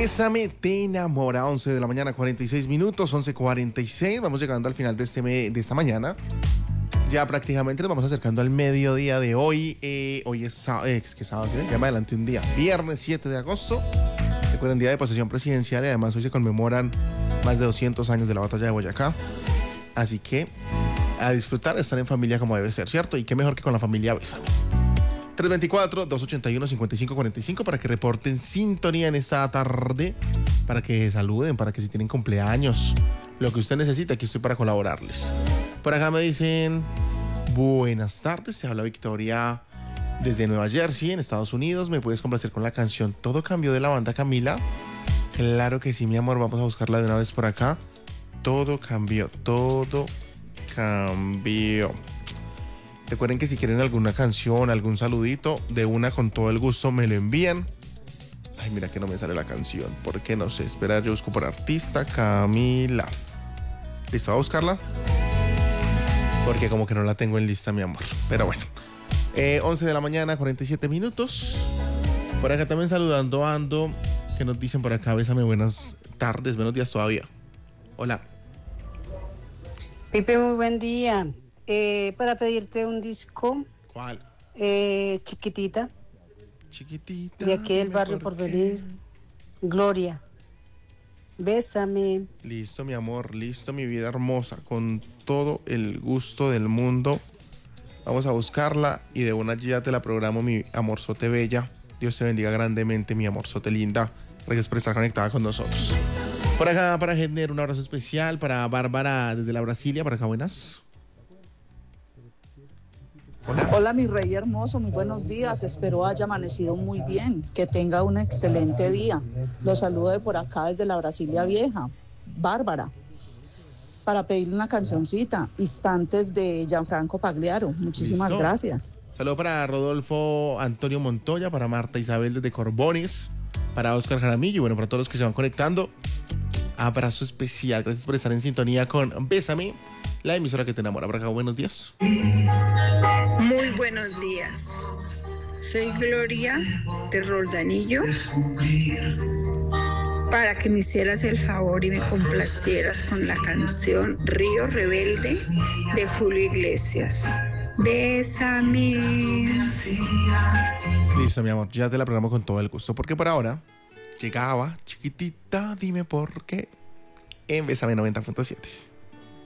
Bésame, te enamora. 11 de la mañana, 46 minutos, 11:46. Vamos llegando al final de esta mañana. Ya prácticamente nos vamos acercando al mediodía de hoy. Hoy es sábado, ¿sí? Ya me adelanté un día. Viernes 7 de agosto. Recuerden, día de posesión presidencial y además hoy se conmemoran más de 200 años de la batalla de Boyacá. Así que a disfrutar, estar en familia como debe ser, ¿cierto? Y qué mejor que con la familia Bésame. 324-281-5545 para que reporten sintonía en esta tarde, para que saluden, para que si tienen cumpleaños, lo que usted necesita, aquí estoy para colaborarles. Por acá me dicen, buenas tardes, se habla Victoria desde Nueva Jersey, en Estados Unidos. ¿Me puedes complacer con la canción Todo Cambió de la banda Camila? Claro que sí, mi amor, vamos a buscarla de una vez por acá. Todo cambió, todo cambió. Recuerden que si quieren alguna canción, algún saludito, de una con todo el gusto me lo envían. Ay, mira que no me sale la canción. ¿Por qué? No sé. Espera, yo busco por artista Camila. ¿Listo? ¿Va a buscarla? Porque como que no la tengo en lista, mi amor. Pero bueno. 11 de la mañana, 47 minutos. Por acá también saludando ando. Que nos dicen por acá, bésame, buenas tardes, buenos días todavía. Hola. Pipe, muy buen día. Para pedirte un disco. ¿Cuál? Chiquitita. Chiquitita. De aquí del barrio Porvenir. Gloria. Bésame. Listo, mi amor, listo, mi vida hermosa, con todo el gusto del mundo. Vamos a buscarla y de una ya te la programo, mi amorzote bella. Dios te bendiga grandemente, mi amorzote linda. Gracias por estar conectada con nosotros. Por acá, para Gender, un abrazo especial. Para Bárbara, desde la Brasilia, por acá, buenas. Hola, mi rey hermoso, muy buenos días. Espero haya amanecido muy bien, que tenga un excelente día. Los saludo de por acá desde la Brasilia Vieja, Bárbara, para pedirle una cancioncita, Instantes de Gianfranco Pagliaro. Muchísimas ¿Listo? Gracias. Saludo para Rodolfo Antonio Montoya, para Marta Isabel desde Corbones, para Oscar Jaramillo y bueno, para todos los que se van conectando. Abrazo especial, gracias por estar en sintonía con Bésame, la emisora que te enamora. Por acá, buenos días. Muy buenos días. Soy Gloria de Roldanillo. Para que me hicieras el favor y me complacieras con la canción Río Rebelde de Julio Iglesias. Bésame. Listo, mi amor, ya te la programo con todo el gusto, porque por ahora llegaba chiquitita, dime por qué, en Bésame 90.7.